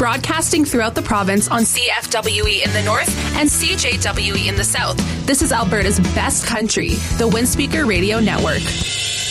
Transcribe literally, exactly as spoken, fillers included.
broadcasting throughout the province on C F W E in the north and C J W E in the south. This is Alberta's best country, the Windspeaker Radio Network.